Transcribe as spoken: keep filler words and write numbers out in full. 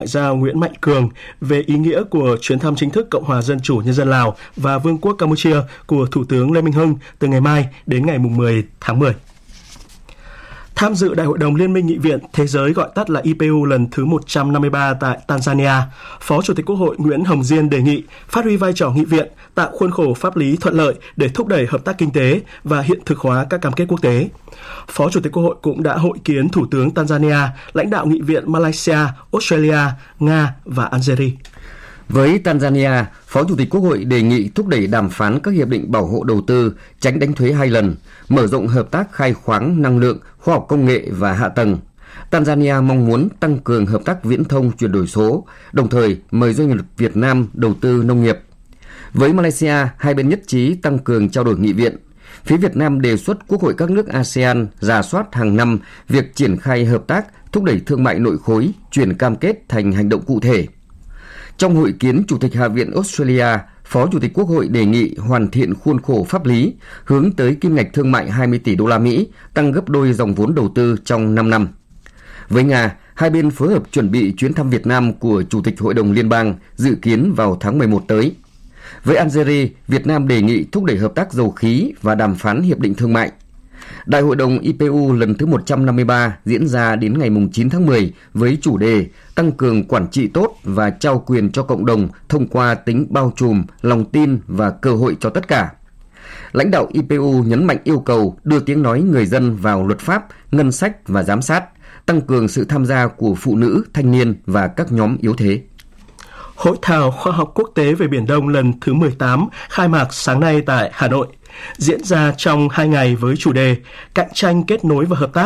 Ngoại giao Nguyễn Mạnh Cường về ý nghĩa của chuyến thăm chính thức Cộng hòa Dân chủ Nhân dân Lào và Vương quốc Campuchia của Thủ tướng Lê Minh Hưng từ ngày mai đến ngày mười tháng mười. Tham dự Đại hội đồng Liên minh Nghị viện Thế giới gọi tắt là I P U lần thứ một trăm năm mươi ba tại Tanzania, Phó Chủ tịch Quốc hội Nguyễn Hồng Diên đề nghị phát huy vai trò nghị viện, tạo khuôn khổ pháp lý thuận lợi để thúc đẩy hợp tác kinh tế và hiện thực hóa các cam kết quốc tế. Phó Chủ tịch Quốc hội cũng đã hội kiến Thủ tướng Tanzania, lãnh đạo nghị viện Malaysia, Australia, Nga và Algeria. Với Tanzania, Phó Chủ tịch Quốc hội đề nghị thúc đẩy đàm phán các hiệp định bảo hộ đầu tư, tránh đánh thuế hai lần, mở rộng hợp tác khai khoáng, năng lượng, khoa học công nghệ và hạ tầng. Tanzania mong muốn tăng cường hợp tác viễn thông chuyển đổi số, đồng thời mời doanh nghiệp Việt Nam đầu tư nông nghiệp. Với Malaysia, hai bên nhất trí tăng cường trao đổi nghị viện. Phía Việt Nam đề xuất Quốc hội các nước a sê an rà soát hàng năm việc triển khai hợp tác, thúc đẩy thương mại nội khối, chuyển cam kết thành hành động cụ thể. Trong hội kiến Chủ tịch Hạ viện Australia, Phó Chủ tịch Quốc hội đề nghị hoàn thiện khuôn khổ pháp lý hướng tới kim ngạch thương mại hai mươi tỷ đô la Mỹ, tăng gấp đôi dòng vốn đầu tư trong năm năm. Với Nga, hai bên phối hợp chuẩn bị chuyến thăm Việt Nam của Chủ tịch Hội đồng Liên bang dự kiến vào tháng mười một tới. Với Algeria, Việt Nam đề nghị thúc đẩy hợp tác dầu khí và đàm phán hiệp định thương mại. Đại hội đồng I P U lần thứ một trăm năm mươi ba diễn ra đến ngày chín tháng mười với chủ đề tăng cường quản trị tốt và trao quyền cho cộng đồng thông qua tính bao trùm, lòng tin và cơ hội cho tất cả. Lãnh đạo I P U nhấn mạnh yêu cầu đưa tiếng nói người dân vào luật pháp, ngân sách và giám sát, tăng cường sự tham gia của phụ nữ, thanh niên và các nhóm yếu thế. Hội thảo khoa học quốc tế về Biển Đông lần thứ mười tám khai mạc sáng nay tại Hà Nội, diễn ra trong hai ngày với chủ đề Cạnh tranh, kết nối và hợp tác